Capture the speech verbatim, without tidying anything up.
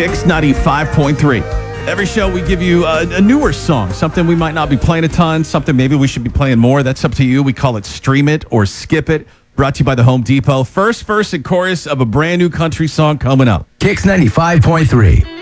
Kicks ninety-five point three. Every show we give you a, a newer song, something we might not be playing a ton, something maybe we should be playing more. That's up to you. We call it Stream It or Skip It. Brought to you by the Home Depot. First verse and chorus of a brand new country song coming up. Kicks ninety-five point three.